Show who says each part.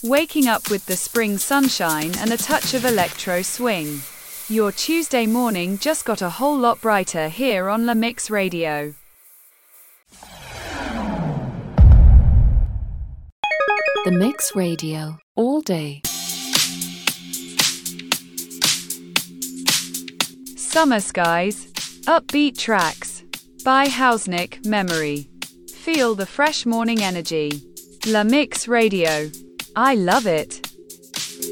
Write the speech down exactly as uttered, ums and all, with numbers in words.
Speaker 1: Waking up with the spring sunshine and a touch of electro swing. Your Tuesday morning just got a whole lot brighter here on La Mix Radio.
Speaker 2: The Mix Radio, all day.
Speaker 1: Summer Skies, upbeat tracks. By Hausnick, Memory. Feel the fresh morning energy. La Mix Radio. I love it.